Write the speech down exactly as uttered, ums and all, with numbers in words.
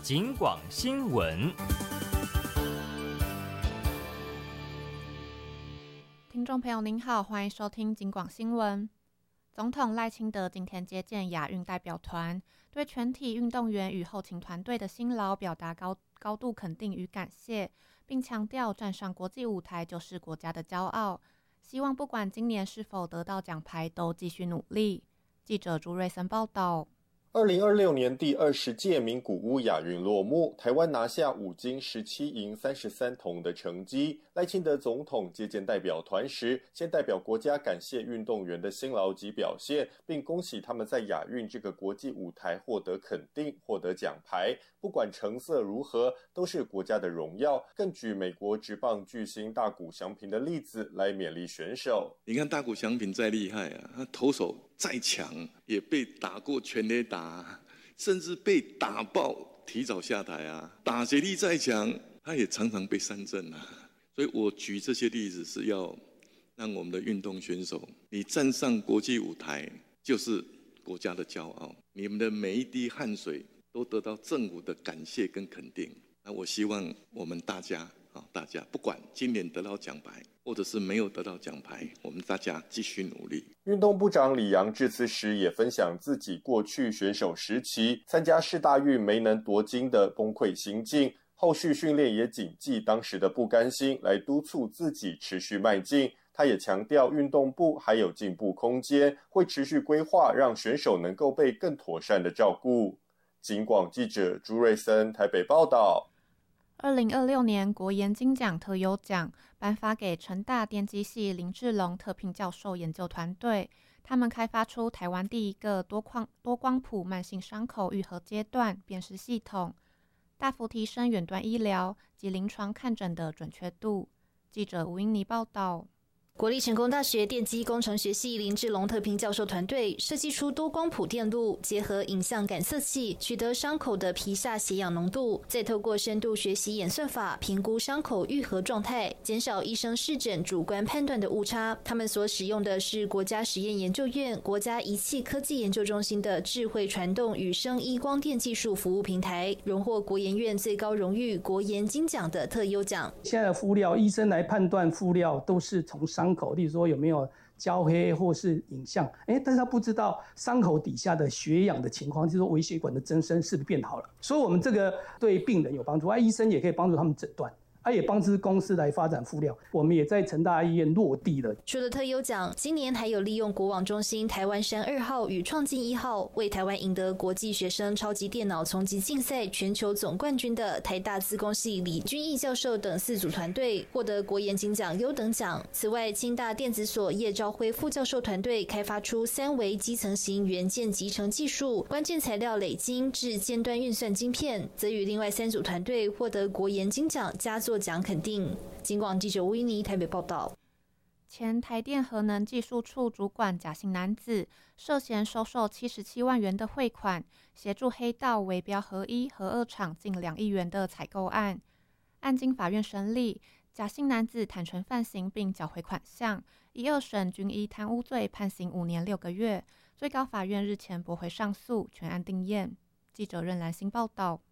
警广新闻。 听众朋友您好，欢迎收听警广新闻。总统赖清德今天接见亚运代表团，对全体运动员与后勤团队的辛劳表达高高度肯定与感谢，并强调站上国际舞台就是国家的骄傲，希望不管今年是否得到奖牌，都继续努力。记者朱瑞森报道。 二零二六年第二十届名古屋亚运落幕，台湾拿下五金十七银三十三铜的成绩。赖清德总统接见代表团时，先代表国家感谢运动员的辛劳及表现，并恭喜他们在亚运这个国际舞台获得肯定、获得奖牌，不管成色如何，都是国家的荣耀。更举美国职棒巨星大谷翔平的例子来勉励选手。 你看大谷翔平再厉害啊，他投手再强，也被打过全垒打，甚至被打爆提早下台啊。打击力再强，他也常常被三振啊。所以我举这些例子是要让我们的运动选手，你站上国际舞台就是国家的骄傲，你们的每一滴汗水都得到政府的感谢跟肯定。那我希望我们大家大家不管今年得到奖牌或者是没有得到奖牌，我们大家继续努力。 运动部长李洋致辞时也分享自己过去选手时期参加世大运没能夺金的崩溃心境，后续训练也谨记当时的不甘心，来督促自己持续迈进。他也强调运动部还有进步空间，会持续规划让选手能够被更妥善的照顾。警广记者朱瑞森台北报道。 二零二六年国研金奖特优奖颁发给成大电机系林志龙特聘教授研究团队，他们开发出台湾第一个多光多光谱慢性伤口愈合阶段辨识系统，大幅提升远端医疗及临床看诊的准确度。记者吴英妮报道。 国立成功大学电机工程学系林志龙特聘教授团队设计出多光谱电路，结合影像感测器，取得伤口的皮下血氧浓度，再透过深度学习演算法评估伤口愈合状态，减少医生视诊主观判断的误差。他们所使用的是国家实验研究院国家仪器科技研究中心的智慧传动与生医光电技术服务平台，荣获国研院最高荣誉国研金奖的特优奖。 现在的敷料，医生来判断敷料都是从伤口，例如说有没有焦黑或是影像，但是他不知道伤口底下的血氧的情况，就是说微血管的增生是不是变好了。所以我们这个对病人有帮助，啊，医生也可以帮助他们诊断。它也帮助公司来发展敷料，我们也在成大医院落地了。 除了特优奖，今年还有利用国网中心台湾山二号与创进一号，为台湾赢得国际学生超级电脑丛集竞赛全球总冠军的台大资工系李君毅教授等四组团队获得国研金奖优等奖。此外，清大电子所叶昭辉副教授团队开发出三维基层型元件集成技术，关键材料累晶至尖端运算晶片，则与另外三组团队获得国研金奖佳作奖肯定。警广记者吴依妮台北报道。 前台电核能技术处主管贾姓男子涉嫌收受七十七万元的汇款，协助黑道围标核一、核二厂近两亿元的采购案。案经法院审理，贾姓男子坦诚犯行并缴回款项，一二审均依贪污罪判刑五年六个月。最高法院日前驳回上诉，全案定验。记者任兰心报道。